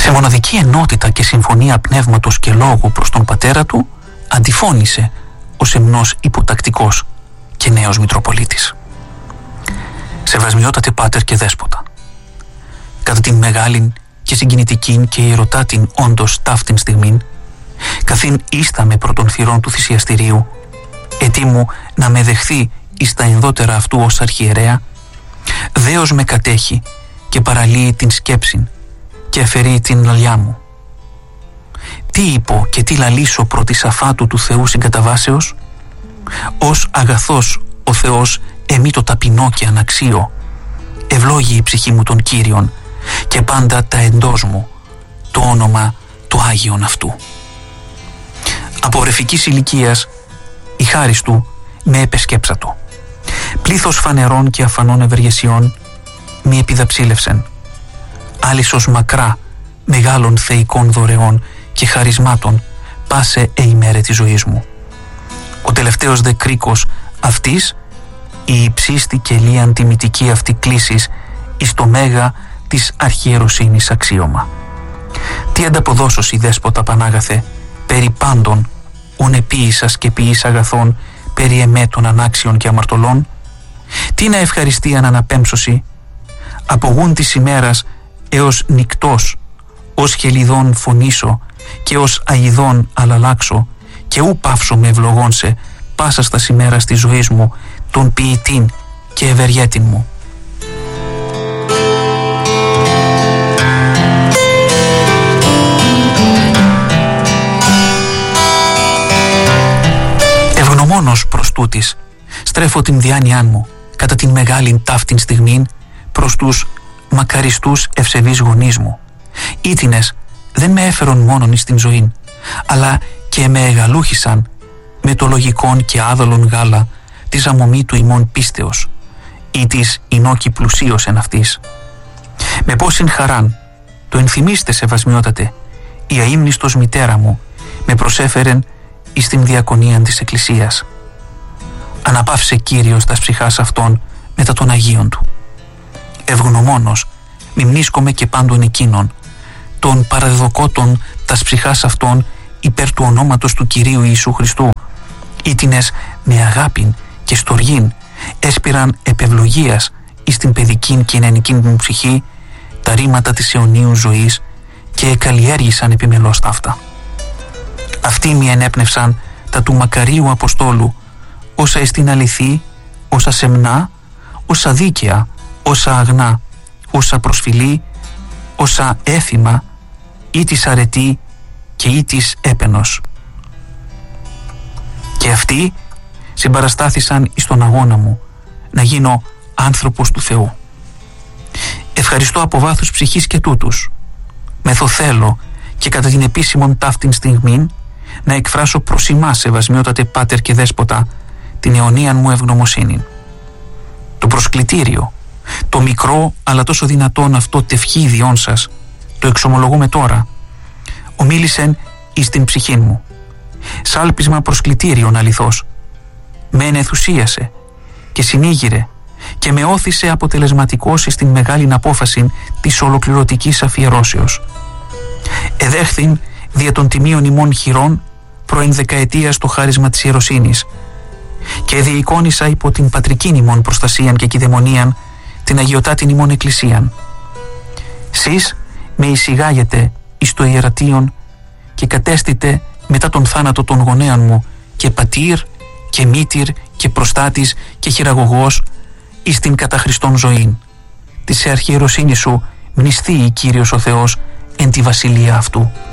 Σε μοναδική ενότητα και συμφωνία πνεύματος και λόγου προς τον πατέρα του αντιφώνησε ο σεμνός υποτακτικός και νέος Μητροπολίτης. Σεβασμιότατε πάτερ και δέσποτα, κατά την μεγάλην και συγκινητικήν και ιερωτάτην όντως ταύτην στιγμήν, καθήν ίσταμε προ των θυρών του θυσιαστηρίου, ετοίμου να με δεχθεί εις τα ενδότερα αυτού ως αρχιερέα, δέος με κατέχει και παραλύει την σκέψην και αφαιρεί την λαλιά μου. Τι είπω και τι λαλήσω προ της αφάτου του Θεού συγκαταβάσεως? Ως αγαθός ο Θεός εμή το ταπεινό και αναξίο, ευλόγει η ψυχή μου τον Κύριον και πάντα τα εντός μου το όνομα του Άγιον αυτού. Από ρεφικής ηλικίας η χάρις του με επεσκέψατο. Πλήθος φανερών και αφανών ευεργεσιών μη επιδαψίλευσεν. Άλυσος μακρά μεγάλων θεϊκών δωρεών και χαρισμάτων πάσε ημέρε της ζωής μου. Ο τελευταίος δε κρίκος αυτής, η υψίστη και λίαν τιμητική αυτή κλίσης εις το μέγα της αρχιεροσύνης αξίωμα. Τι ανταποδώσος η δέσποτα Πανάγαθε, περί πάντων ον επίησας και ποιείς αγαθών, περί εμέτων ανάξιων και αμαρτωλών? Τι να ευχαριστίαν αναπέμψωση, απογούν της ημέρας έως νυκτός, ως χελιδόν φωνήσω και ως αηδόν αλλαλάξω, και ου πάυσω με ευλογών σε πάσα στα ημέρας της ζωής μου τον ποιητήν και ευεργέτην μου. Ευγνωμόνος προς τούτης στρέφω την διάνοιά μου κατά την μεγάλην ταύτην στιγμήν προς τους μακαριστούς ευσεβείς γονείς μου. Ήτινες δεν με έφερον μόνον εις την ζωήν, αλλά και με εγαλούχησαν με το λογικόν και άδολον γάλα της αμομή του ημών πίστεως, ή της εινόκη πλουσίως εν αυτής. Με πόσην χαράν, το ενθυμίστε σεβασμιότατε, η αείμνηστος μητέρα μου με προσέφερεν εις την διακονίαν της Εκκλησίας. Αναπαύσε Κύριος τας ψυχάς αυτών μετά των Αγίων του. Ευγνωμόνος μιμνίσκομαι και πάντων εκείνων, των παραδεδοκότων τας ψυχάς αυτών υπέρ του ονόματος του Κυρίου Ιησού Χριστού, ήτινες με αγάπην και στοργήν έσπηραν επευλογίας εις την παιδικήν και νεανικήν μου ψυχή τα ρήματα της αιωνίου ζωής και εκαλλιέργησαν επιμελώς ταύτα. Αυτοί μη ενέπνευσαν τα του μακαρίου Αποστόλου, όσα εστίν αληθή, όσα σεμνά, όσα δίκαια, όσα αγνά, όσα προσφυλή, όσα έθιμα, ή της αρετή και ή της έπαινος. Και αυτοί συμπαραστάθησαν εις τον αγώνα μου να γίνω άνθρωπος του Θεού. Ευχαριστώ από βάθους ψυχής και τούτους. Μεθοθέλω και κατά την επίσημον ταύτην στιγμήν να εκφράσω προς ημάς, σεβασμιότατε πάτερ και δέσποτα, την αιωνίαν μου ευγνωμοσύνη. Το προσκλητήριο, το μικρό αλλά τόσο δυνατόν αυτό τευχίδιόν σας, το εξομολογούμε τώρα, ομίλησεν εις την ψυχή μου. Σάλπισμα προσκλητήριον αληθώς. Με ενθουσίασε και συνήγηρε και με όθησε αποτελεσματικός εις την μεγάλην απόφαση της ολοκληρωτικής αφιερώσεως. Εδέχθην δια των τιμίων ημών χειρών πρώην δεκαετίας το χάρισμα της ιεροσύνης και διεικόνισα υπό την πατρικήν ημών προστασίαν και κηδαιμονίαν την αγιωτάτην ημών εκκλησίαν. Σεις με εισηγάγετε εις το ιερατείον και κατέστητε μετά τον θάνατο των γονέων μου και πατήρ και μήτηρ και προστάτης και χειραγωγός εις την κατά Χριστόν ζωήν. Της αρχιεροσύνης σου μνηστεί η Κύριος ο Θεός εν τη βασιλεία αυτού.